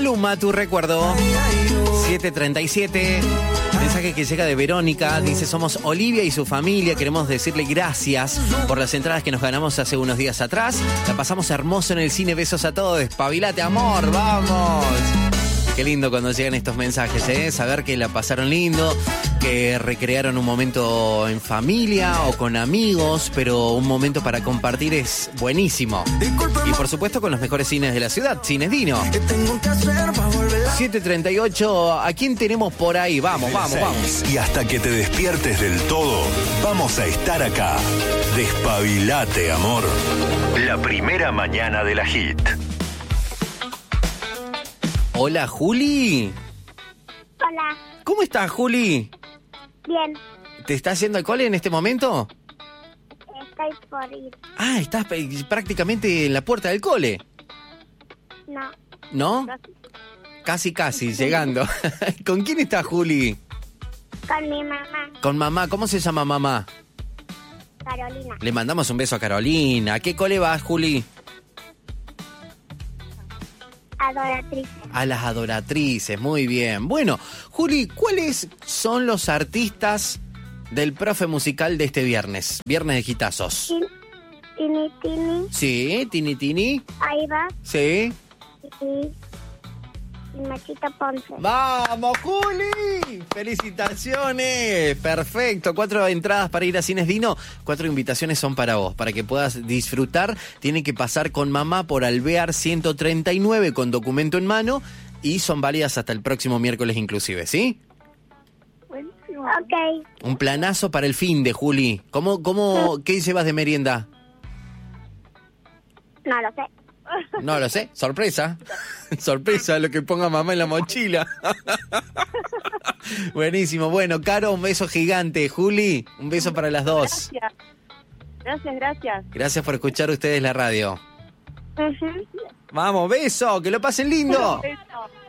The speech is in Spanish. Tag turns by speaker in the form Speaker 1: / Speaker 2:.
Speaker 1: Maluma, tu recuerdo. 7:37. Mensaje que llega de Verónica. Dice, somos Olivia y su familia. Queremos decirle gracias por las entradas que nos ganamos hace unos días atrás. La pasamos hermoso en el cine. Besos a todos. Despabilate, amor. ¡Vamos! Qué lindo cuando llegan estos mensajes, ¿eh? Saber que la pasaron lindo, que recrearon un momento en familia o con amigos, pero un momento para compartir es buenísimo. Y por supuesto con los mejores cines de la ciudad, Cines Dino. 7:38, ¿a quién tenemos por ahí? Vamos.
Speaker 2: Y hasta que te despiertes del todo, vamos a estar acá. Despabilate, amor. La primera mañana de la Hit.
Speaker 1: Hola, Juli.
Speaker 3: Hola.
Speaker 1: ¿Cómo estás, Juli?
Speaker 3: Bien.
Speaker 1: ¿Te estás yendo al cole en este momento?
Speaker 3: Estoy por ir.
Speaker 1: Ah, estás prácticamente en la puerta del cole.
Speaker 3: No.
Speaker 1: ¿No? Casi, llegando. ¿Con quién estás, Juli?
Speaker 3: Con mi mamá.
Speaker 1: Con mamá. ¿Cómo se llama mamá?
Speaker 3: Carolina.
Speaker 1: Le mandamos un beso a Carolina. ¿A qué cole vas, Juli?
Speaker 3: Adoratriz.
Speaker 1: A las Adoratrices, muy bien. Bueno, Juli, ¿cuáles son los artistas del profe musical de este viernes? Viernes de Gitazos.
Speaker 3: Tini Tini.
Speaker 1: Sí, Tini.
Speaker 3: Ahí va.
Speaker 1: Sí.
Speaker 3: Y Machito Ponce.
Speaker 1: ¡Vamos, Juli! ¡Felicitaciones! Perfecto. 4 entradas para ir a Cines Dino. 4 invitaciones son para vos. Para que puedas disfrutar, tiene que pasar con mamá por Alvear 139 con documento en mano y son válidas hasta el próximo miércoles inclusive, ¿sí?
Speaker 3: Buenísimo. Ok.
Speaker 1: Un planazo para el fin de Juli. ¿Qué llevas de merienda?
Speaker 3: No lo sé.
Speaker 1: No lo sé. Sorpresa. Sorpresa lo que ponga mamá en la mochila. Buenísimo. Bueno, Caro, un beso gigante. Juli, un beso para las dos.
Speaker 4: Gracias.
Speaker 1: Gracias por escuchar ustedes la radio.
Speaker 3: Uh-huh.
Speaker 1: Vamos, beso, que lo pasen lindo.
Speaker 4: Beso.